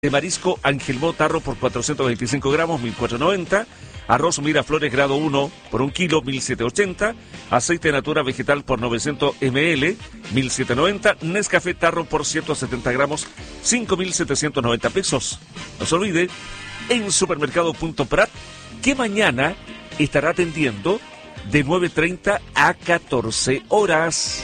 de marisco Angelmó Tarro por 425 gramos, 1.490. Arroz Miraflores grado 1 por 1 kilo, 1.780. Aceite de natura vegetal por 900 ml, 1.790. Nescafé Tarro por 170 gramos, 5.790 pesos. No se olvide, en Supermercado.prat, que mañana estará atendiendo de 9:30 a 14 horas.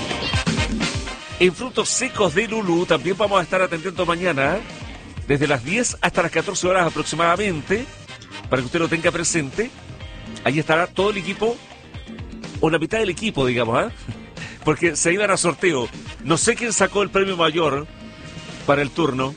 En Frutos Secos de Lulú también vamos a estar atendiendo mañana, desde las 10 hasta las 14 horas aproximadamente, para que usted lo tenga presente. Ahí estará todo el equipo, o la mitad del equipo, digamos, ¿eh? Porque se iban a sorteo. No sé quién sacó el premio mayor para el turno.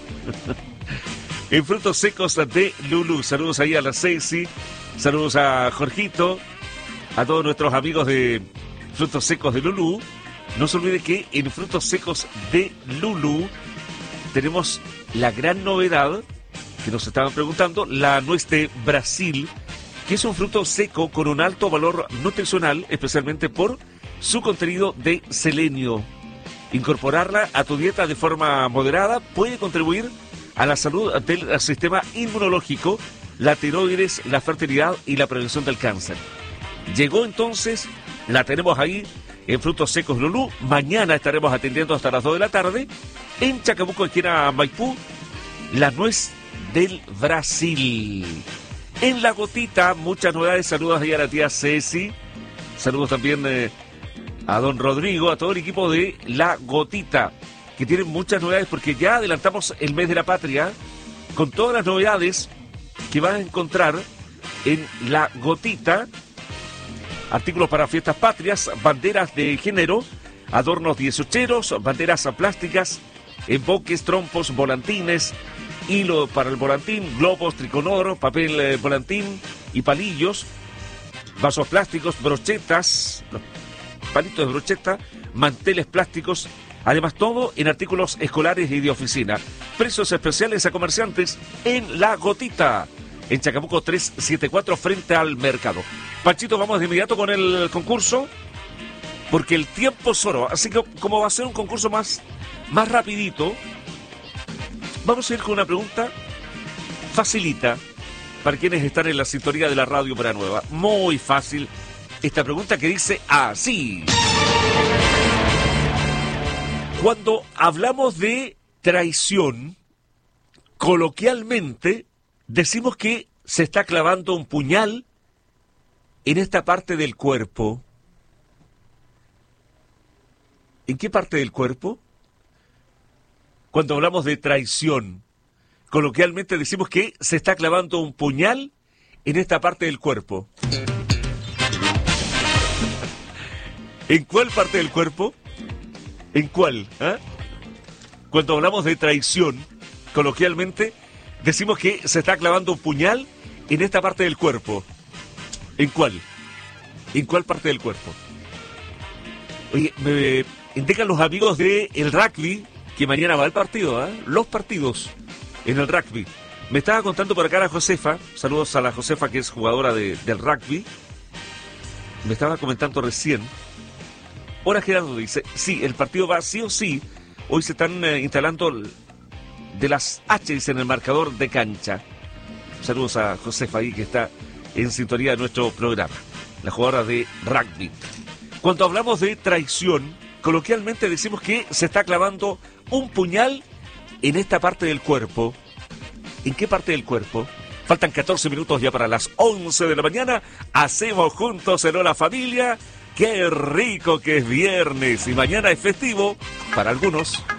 En Frutos Secos de Lulú. Saludos ahí a la Ceci, saludos a Jorgito, a todos nuestros amigos de Frutos Secos de Lulú. No se olvide que en Frutos Secos de Lulú tenemos la gran novedad que nos estaban preguntando, la nuez de Brasil, que es un fruto seco con un alto valor nutricional, especialmente por su contenido de selenio. Incorporarla a tu dieta de forma moderada puede contribuir a la salud del sistema inmunológico, la tiroides, la fertilidad y la prevención del cáncer. Llegó entonces, la tenemos ahí en Frutos Secos Lulú. Mañana estaremos atendiendo hasta las 2 de la tarde en Chacabuco, esquina Maipú, la nuez del Brasil. En La Gotita, muchas novedades. Saludos ahí a la tía Ceci. Saludos también a don Rodrigo, a todo el equipo de La Gotita, que tienen muchas novedades porque ya adelantamos el mes de la patria con todas las novedades que van a encontrar en La Gotita. Artículos para fiestas patrias, banderas de género, adornos 18eros, banderas plásticas, emboques, trompos, volantines, hilo para el volantín, globos, tricolor, papel volantín y palillos, vasos plásticos, brochetas, palitos de brocheta, manteles plásticos, además todo en artículos escolares y de oficina. Precios especiales a comerciantes en La Gotita, en Chacabuco 374 frente al mercado. Panchito, vamos de inmediato con el concurso, porque el tiempo es oro, así que como va a ser un concurso más rapidito, vamos a ir con una pregunta facilita para quienes están en la sintonía de la radio Buena Nueva. Muy fácil esta pregunta, que dice así: cuando hablamos de traición, coloquialmente decimos que se está clavando un puñal en esta parte del cuerpo. ¿En qué parte del cuerpo? Cuando hablamos de traición, coloquialmente decimos que se está clavando un puñal en esta parte del cuerpo. ¿En cuál parte del cuerpo? ¿En cuál? ¿Eh? Cuando hablamos de traición, coloquialmente decimos que se está clavando un puñal en esta parte del cuerpo. ¿En cuál? ¿En cuál parte del cuerpo? Oye, me indican los amigos del rugby que mañana va el partido, ¿eh? Los partidos en el rugby. Me estaba contando por acá la Josefa, saludos a la Josefa, que es jugadora del rugby. Me estaba comentando recién. Ahora Gerardo dice, sí, el partido va sí o sí. Hoy se están instalando de las H en el marcador de cancha. Saludos a Josefa ahí, que está en sintonía de nuestro programa, la jugadora de rugby. Cuando hablamos de traición, coloquialmente decimos que se está clavando un puñal en esta parte del cuerpo. ¿En qué parte del cuerpo? Faltan 14 minutos ya para las 11 de la mañana. Hacemos juntos en Hola Familia. ¡Qué rico que es viernes! Y mañana es festivo para algunos.